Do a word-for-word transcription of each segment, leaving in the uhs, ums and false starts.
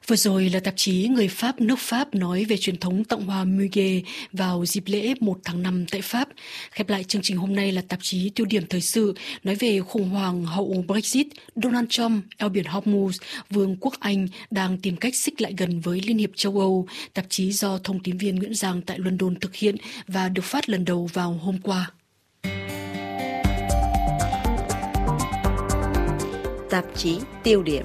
Vừa rồi là tạp chí Người Pháp nước Pháp nói về truyền thống tặng hoa Muguet vào dịp lễ một tháng năm tại Pháp. Khép lại chương trình hôm nay là tạp chí Tiêu điểm thời sự nói về khủng hoảng hậu Brexit, Donald Trump, eo biển Hormuz, Vương quốc Anh đang tìm cách xích lại gần với Liên hiệp châu Âu. Tạp chí do thông tín viên Nguyễn Giang tại London thực hiện và được phát lần đầu vào hôm qua. Tạp chí Tiêu điểm.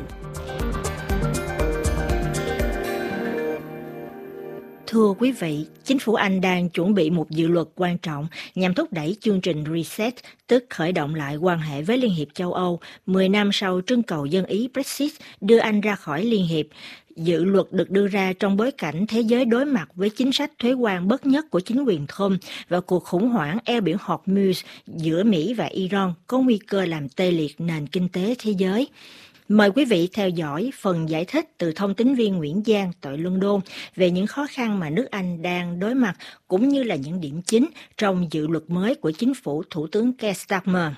Thưa quý vị, chính phủ Anh đang chuẩn bị một dự luật quan trọng nhằm thúc đẩy chương trình Reset, tức khởi động lại quan hệ với Liên hiệp châu Âu mười năm sau trưng cầu dân Ý Brexit đưa Anh ra khỏi Liên hiệp. Dự luật được đưa ra trong bối cảnh thế giới đối mặt với chính sách thuế quan bất nhất của chính quyền Trump và cuộc khủng hoảng eo biển Hormuz giữa Mỹ và Iran có nguy cơ làm tê liệt nền kinh tế thế giới. Mời quý vị theo dõi phần giải thích từ thông tín viên Nguyễn Giang tại London về những khó khăn mà nước Anh đang đối mặt cũng như là những điểm chính trong dự luật mới của chính phủ Thủ tướng Keir Starmer.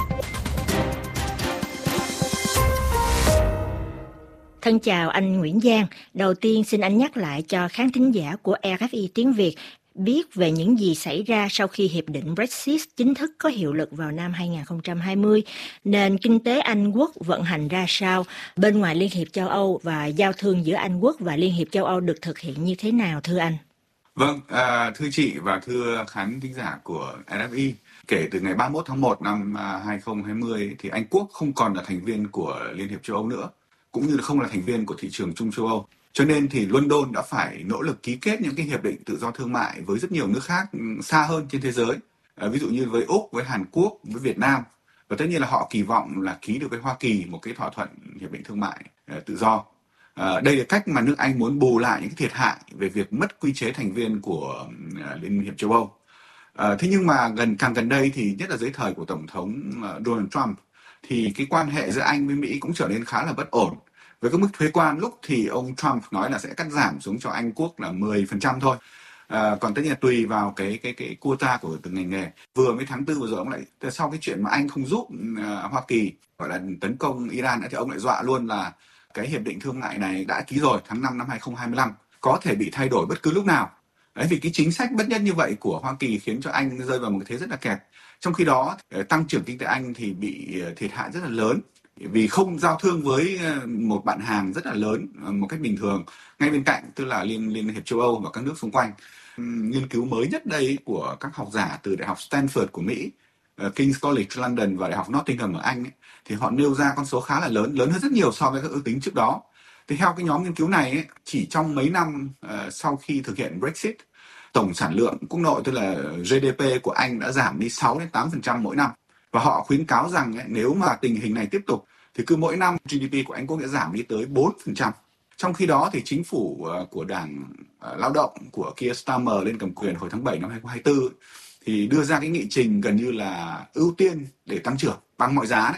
Thân chào anh Nguyễn Giang. Đầu tiên xin anh nhắc lại cho khán thính giả của rờ ép i tiếng Việt biết về những gì xảy ra sau khi Hiệp định Brexit chính thức có hiệu lực vào năm hai không hai không, nền kinh tế Anh Quốc vận hành ra sao, bên ngoài Liên hiệp châu Âu và giao thương giữa Anh Quốc và Liên hiệp châu Âu được thực hiện như thế nào thưa anh? Vâng, à, thưa chị và thưa khán thính giả của rờ ép i, kể từ ngày ba mươi mốt tháng một năm hai không hai không thì Anh Quốc không còn là thành viên của Liên hiệp châu Âu nữa, cũng như là không là thành viên của thị trường chung châu Âu. Cho nên thì London đã phải nỗ lực ký kết những cái hiệp định tự do thương mại với rất nhiều nước khác xa hơn trên thế giới. À, ví dụ như với Úc, với Hàn Quốc, với Việt Nam. Và tất nhiên là họ kỳ vọng là ký được với Hoa Kỳ một cái thỏa thuận hiệp định thương mại uh, tự do. À, đây là cách mà nước Anh muốn bù lại những cái thiệt hại về việc mất quy chế thành viên của uh, Liên hiệp châu Âu. À, thế nhưng mà gần càng gần đây thì nhất là dưới thời của Tổng thống uh, Donald Trump thì cái quan hệ giữa Anh với Mỹ cũng trở nên khá là bất ổn. Với các mức thuế quan lúc thì ông Trump nói là sẽ cắt giảm xuống cho Anh Quốc là mười phần trăm thôi. À, còn tất nhiên là tùy vào cái cái cái quota của từng ngành nghề. Vừa mới tháng tư vừa rồi ông lại sau cái chuyện mà Anh không giúp uh, Hoa Kỳ gọi là tấn công Iran thì ông lại dọa luôn là cái hiệp định thương mại này đã ký rồi tháng năm năm hai không hai lăm có thể bị thay đổi bất cứ lúc nào. Đấy, vì cái chính sách bất nhất như vậy của Hoa Kỳ khiến cho Anh rơi vào một cái thế rất là kẹt. Trong khi đó tăng trưởng kinh tế Anh thì bị thiệt hại rất là lớn vì không giao thương với một bạn hàng rất là lớn một cách bình thường ngay bên cạnh, tức là Liên Liên hiệp châu Âu và các nước xung quanh. Nghiên cứu mới nhất đây của các học giả từ Đại học Stanford của Mỹ, King's College London và Đại học Nottingham ở Anh ấy, thì họ nêu ra con số khá là lớn, lớn hơn rất nhiều so với các ước tính trước đó. Thì theo cái nhóm nghiên cứu này ấy, chỉ trong mấy năm uh, sau khi thực hiện Brexit, tổng sản lượng quốc nội tức là giê đê pê của Anh đã giảm đi sáu đến tám phần trăm mỗi năm. Và họ khuyến cáo rằng ấy, nếu mà tình hình này tiếp tục thì cứ mỗi năm giê đê pê của Anh Quốc sẽ giảm đi tới bốn phần trăm. Trong khi đó thì chính phủ uh, của Đảng uh, Lao động của Keir Starmer lên cầm quyền hồi tháng bảy năm hai không hai tư thì đưa ra cái nghị trình gần như là ưu tiên để tăng trưởng bằng mọi giá đấy.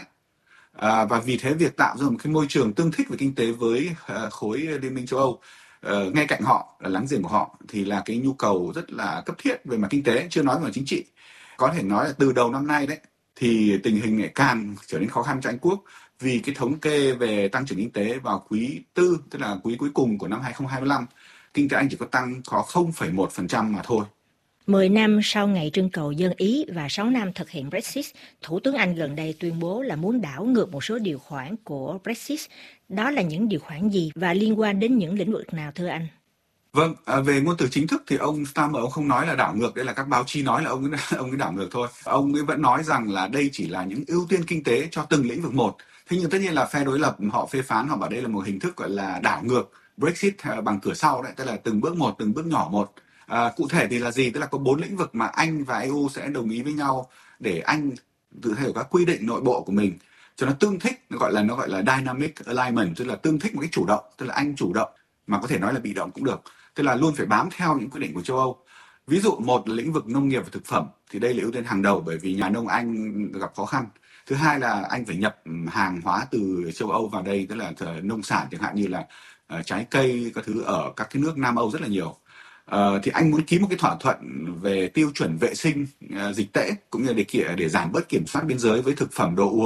À, và vì thế việc tạo ra một cái môi trường tương thích về kinh tế với uh, khối Liên minh châu Âu uh, ngay cạnh họ, là láng giềng của họ thì là cái nhu cầu rất là cấp thiết về mặt kinh tế, chưa nói về mặt chính trị. Có thể nói là từ đầu năm nay đấy thì tình hình lại càng trở nên khó khăn cho Anh Quốc vì cái thống kê về tăng trưởng kinh tế vào quý tư, tức là quý cuối cùng của năm hai không hai lăm, kinh tế Anh chỉ có tăng có không phẩy một phần trăm mà thôi. Mười năm sau ngày trưng cầu dân Ý và sáu năm thực hiện Brexit, Thủ tướng Anh gần đây tuyên bố là muốn đảo ngược một số điều khoản của Brexit. Đó là những điều khoản gì và liên quan đến những lĩnh vực nào thưa anh? Vâng, à, về ngôn từ chính thức thì ông Starmer ông không nói là đảo ngược, đây là các báo chí nói là ông ấy, ông ấy đảo ngược thôi. Ông ấy vẫn nói rằng là đây chỉ là những ưu tiên kinh tế cho từng lĩnh vực một. Thế nhưng tất nhiên là phe đối lập họ phê phán, họ bảo đây là một hình thức gọi là đảo ngược Brexit bằng cửa sau đấy, tức là từng bước một, từng bước nhỏ một. À, cụ thể thì là gì? Tức là có bốn lĩnh vực mà Anh và e u sẽ đồng ý với nhau để Anh tự thay đổi các quy định nội bộ của mình cho nó tương thích, nó gọi là nó gọi là dynamic alignment, tức là tương thích một cái chủ động, tức là Anh chủ động mà có thể nói là bị động cũng được, tức là luôn phải bám theo những quy định của châu Âu. Ví dụ một là lĩnh vực nông nghiệp và thực phẩm thì đây là ưu tiên hàng đầu bởi vì nhà nông Anh gặp khó khăn. Thứ hai là Anh phải nhập hàng hóa từ châu Âu vào đây, tức là nông sản chẳng hạn như là uh, trái cây các thứ ở các cái nước Nam Âu rất là nhiều. Uh, thì Anh muốn ký một cái thỏa thuận về tiêu chuẩn vệ sinh uh, dịch tễ cũng như để để giảm bớt kiểm soát biên giới với thực phẩm đồ uống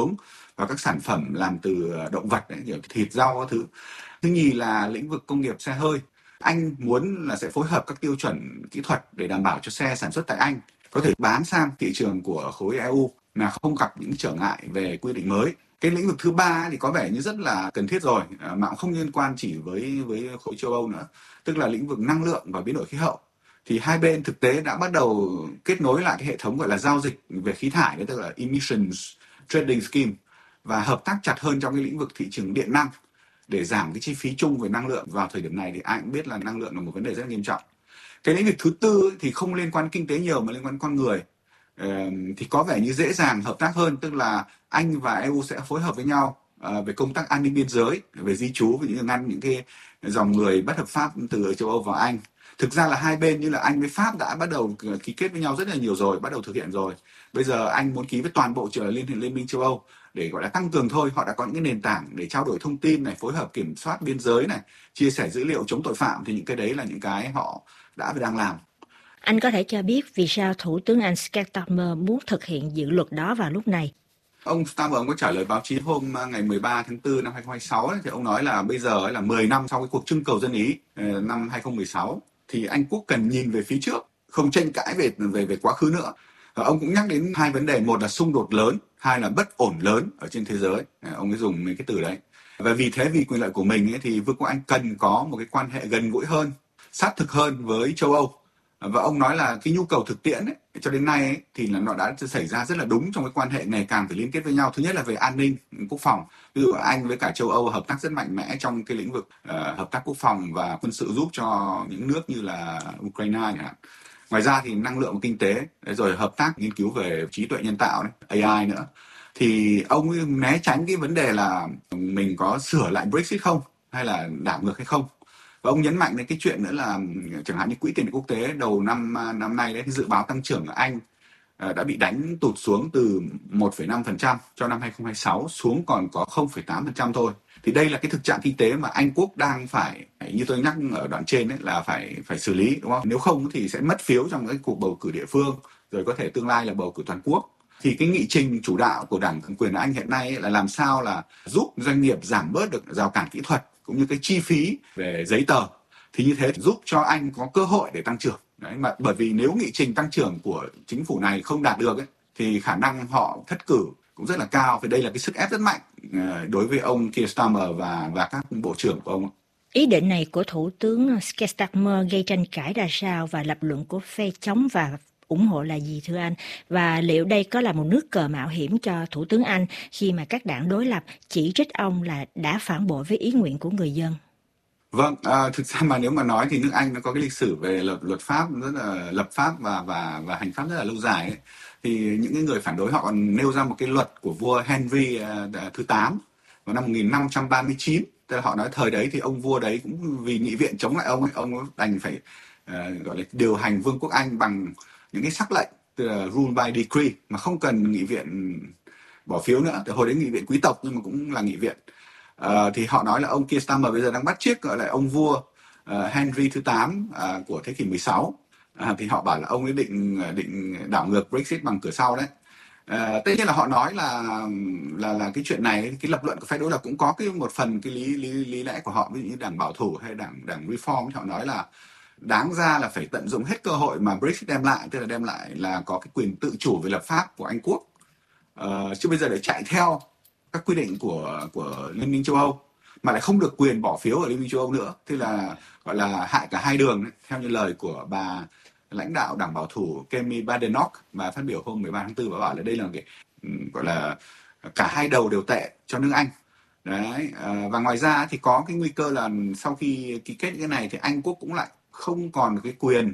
và các sản phẩm làm từ động vật ấy, kiểu thịt rau các thứ. Thứ nhì là lĩnh vực công nghiệp xe hơi. Anh muốn là sẽ phối hợp các tiêu chuẩn kỹ thuật để đảm bảo cho xe sản xuất tại Anh có thể bán sang thị trường của khối e u là không gặp những trở ngại về quy định mới. Cái lĩnh vực thứ ba thì có vẻ như rất là cần thiết rồi, mà cũng không liên quan chỉ với với khối châu Âu nữa, tức là lĩnh vực năng lượng và biến đổi khí hậu. Thì hai bên thực tế đã bắt đầu kết nối lại cái hệ thống gọi là giao dịch về khí thải, tức là Emissions Trading Scheme, và hợp tác chặt hơn trong cái lĩnh vực thị trường điện năng để giảm cái chi phí chung về năng lượng. Vào thời điểm này thì ai cũng biết là năng lượng là một vấn đề rất nghiêm trọng. Cái lĩnh vực thứ tư thì không liên quan kinh tế nhiều mà liên quan con người, ờ, thì có vẻ như dễ dàng hợp tác hơn, tức là Anh và e u sẽ phối hợp với nhau uh, về công tác an ninh biên giới, về di trú, ví dụ như ngăn những cái dòng người bất hợp pháp từ châu Âu vào Anh. Thực ra là hai bên như là Anh với Pháp đã bắt đầu ký kết với nhau rất là nhiều rồi, bắt đầu thực hiện rồi. Bây giờ Anh muốn ký với toàn bộ liên liên minh châu Âu để gọi là tăng cường thôi. Họ đã có những cái nền tảng để trao đổi thông tin này, phối hợp kiểm soát biên giới này, chia sẻ dữ liệu chống tội phạm, thì những cái đấy là những cái họ đã và đang làm. Anh có thể cho biết vì sao Thủ tướng Anh Keir Starmer muốn thực hiện dự luật đó vào lúc này? Ông Starmer ông có trả lời báo chí hôm ngày mười ba tháng tư năm hai không hai sáu ấy, thì ông nói là bây giờ là mười năm sau cái cuộc trưng cầu dân Ý năm hai không một sáu thì Anh Quốc cần nhìn về phía trước, không tranh cãi về về về quá khứ nữa. Và ông cũng nhắc đến hai vấn đề, một là xung đột lớn, hai là bất ổn lớn ở trên thế giới. Ông ấy dùng mấy cái từ đấy. Và vì thế, vì quyền lợi của mình ấy, thì Vương quốc Anh cần có một cái quan hệ gần gũi hơn, sát thực hơn với châu Âu. Và ông nói là cái nhu cầu thực tiễn ấy, cho đến nay ấy, thì là nó đã xảy ra rất là đúng trong cái quan hệ ngày càng phải liên kết với nhau. Thứ nhất là về an ninh, quốc phòng. Ví dụ Anh với cả châu Âu hợp tác rất mạnh mẽ trong cái lĩnh vực uh, hợp tác quốc phòng và quân sự giúp cho những nước như là Ukraine chẳng hạn. Ngoài ra thì năng lượng và kinh tế, rồi hợp tác nghiên cứu về trí tuệ nhân tạo, đấy, a i nữa. Thì ông ấy né tránh cái vấn đề là mình có sửa lại Brexit không, hay là đảo ngược hay không. Và ông nhấn mạnh đến cái chuyện nữa là chẳng hạn như quỹ tiền tệ quốc tế đầu năm năm nay đấy, dự báo tăng trưởng ở Anh đã bị đánh tụt xuống từ một phẩy năm phần trăm cho năm hai không hai sáu xuống còn có không phẩy tám phần trăm thôi. Thì đây là cái thực trạng kinh tế mà Anh Quốc đang phải, như tôi nhắc ở đoạn trên đấy, là phải phải xử lý, đúng không? Nếu không thì sẽ mất phiếu trong cái cuộc bầu cử địa phương, rồi có thể tương lai là bầu cử toàn quốc. Thì cái nghị trình chủ đạo của Đảng Cầm quyền ở Anh hiện nay là làm sao là giúp doanh nghiệp giảm bớt được rào cản kỹ thuật cũng như cái chi phí về giấy tờ. Thì như thế giúp cho Anh có cơ hội để tăng trưởng. Đấy, mà bởi vì nếu nghị trình tăng trưởng của chính phủ này không đạt được ấy, thì khả năng họ thất cử cũng rất là cao. Vì đây là cái sức ép rất mạnh đối với ông Keir Starmer và và các bộ trưởng của ông. Ý định này của Thủ tướng Keir Starmer gây tranh cãi ra sao, và lập luận của phe chống và ủng hộ là gì thưa anh? Và liệu đây có là một nước cờ mạo hiểm cho Thủ tướng Anh khi mà các đảng đối lập chỉ trích ông là đã phản bội với ý nguyện của người dân? Vâng, à, thực ra mà nếu mà nói thì nước Anh nó có cái lịch sử về luật luật pháp rất là lập pháp và và và hành pháp rất là lâu dài ấy. Thì những cái người phản đối họ còn nêu ra một cái luật của vua Henry uh, thứ tám vào năm một nghìn năm trăm ba mươi chín. Tức là họ nói thời đấy thì ông vua đấy cũng vì nghị viện chống lại ông ấy, ông đành phải uh, gọi là điều hành Vương quốc Anh bằng những cái sắc lệnh, tức là rule by decree, mà không cần nghị viện bỏ phiếu nữa. Từ hồi đấy nghị viện quý tộc nhưng mà cũng là nghị viện. Uh, thì họ nói là ông Keir Starmer bây giờ đang bắt chước gọi là ông vua uh, Henry thứ tám uh, của thế kỷ mười sáu. Uh, thì họ bảo là ông ấy định định đảo ngược Brexit bằng cửa sau đấy. Uh, tất nhiên là họ nói là là là cái chuyện này, cái lập luận của phe đối lập cũng có cái một phần cái lý lý lý lẽ của họ, ví dụ như đảng bảo thủ hay đảng đảng Reform, họ nói là đáng ra là phải tận dụng hết cơ hội mà Brexit đem lại, tức là đem lại là có cái quyền tự chủ về lập pháp của Anh Quốc, uh, chứ bây giờ để chạy theo các quy định của của Liên minh châu Âu mà lại không được quyền bỏ phiếu ở Liên minh châu Âu nữa, thế là gọi là hại cả hai đường đấy, theo như lời của bà lãnh đạo đảng bảo thủ Kemi Badenoch mà phát biểu hôm mười ba tháng tư, và bảo là đây là cái gọi là cả hai đầu đều tệ cho nước Anh. Đấy, và ngoài ra thì có cái nguy cơ là sau khi ký kết cái này thì Anh Quốc cũng lại không còn cái quyền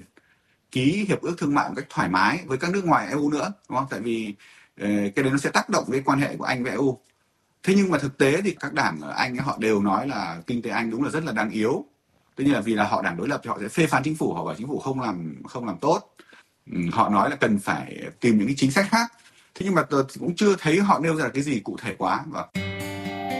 ký hiệp ước thương mại một cách thoải mái với các nước ngoài e u nữa, đúng không? Tại vì cái đấy nó sẽ tác động với quan hệ của Anh với e u. Thế nhưng mà thực tế thì các đảng ở Anh họ đều nói là kinh tế Anh đúng là rất là đang yếu. Tất nhiên là vì là họ đảng đối lập thì họ sẽ phê phán chính phủ, họ bảo chính phủ không làm không làm tốt. Ừ, họ nói là cần phải tìm những cái chính sách khác. Thế nhưng mà tôi cũng chưa thấy họ nêu ra cái gì cụ thể quá. Và